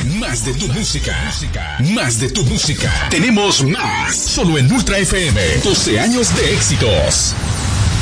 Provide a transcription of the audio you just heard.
Más de tu música. Más de tu música. Tenemos más. Solo en Ultra FM. 12 años de éxitos.